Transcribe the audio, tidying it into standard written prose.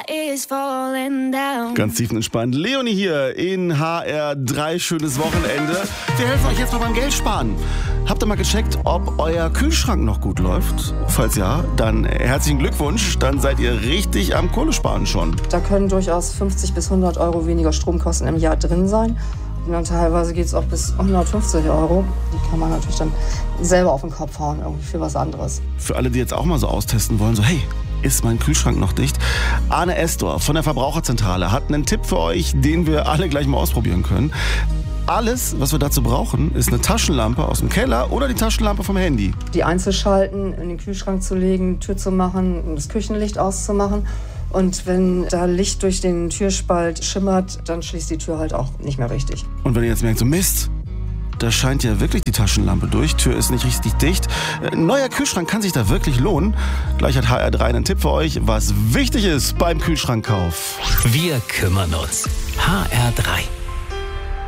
is falling down. Ganz tiefenentspannt. Leonie hier in HR3. Schönes Wochenende. Wir helfen euch jetzt mal beim Geld sparen. Habt ihr mal gecheckt, ob euer Kühlschrank noch gut läuft? Falls ja, dann herzlichen Glückwunsch. Dann seid ihr richtig am Kohlesparen schon. Da können durchaus 50 bis 100 Euro weniger Stromkosten im Jahr drin sein. Und dann teilweise geht es auch bis 150 Euro. Die kann man natürlich dann selber auf den Kopf hauen, irgendwie für was anderes. Für alle, die jetzt auch mal so austesten wollen, so hey, ist mein Kühlschrank noch dicht? Arne Estor von der Verbraucherzentrale hat einen Tipp für euch, den wir alle gleich mal ausprobieren können. Alles, was wir dazu brauchen, ist eine Taschenlampe aus dem Keller oder die Taschenlampe vom Handy. Die einzuschalten, in den Kühlschrank zu legen, Tür zu machen, das Küchenlicht auszumachen. Und wenn da Licht durch den Türspalt schimmert, dann schließt die Tür halt auch nicht mehr richtig. Und wenn ihr jetzt merkt, so Mist, da scheint ja wirklich die Taschenlampe durch, Tür ist nicht richtig dicht. Ein neuer Kühlschrank kann sich da wirklich lohnen. Gleich hat HR3 einen Tipp für euch, was wichtig ist beim Kühlschrankkauf. Wir kümmern uns. HR3.